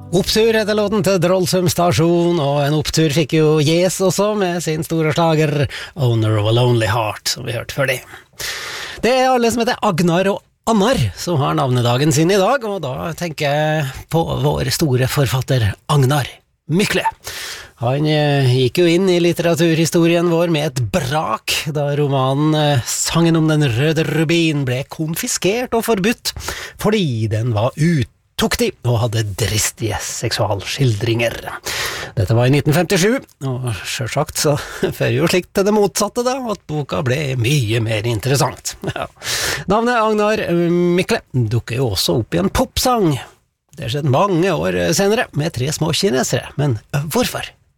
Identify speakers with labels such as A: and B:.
A: Opptur heter låten til Drollsøm stasjon, og en opptur fikk jo Yes også med sin store slager Owner of a Lonely Heart, som vi hørte før det. Det er alle som heter Agnar og Annar som har navnedagen sin i dag, og da tenker jeg på vår store forfatter Agnar Mykle. Han gikk jo inn i litteraturhistorien vår med et brak da romanen Sangen om den røde rubin ble konfiskert og forbudt fordi den var tuktig og hadde dristige seksualskildringer. Dette var i 1957, og selvsagt så fører jo slikt til det motsatte da, at boka ble mye mer interessant. Ja. Navnet Agnar Mykle dukker jo også opp i en popsang. Det skjedde mange år senere med 3 små kinesere, men hvorfor?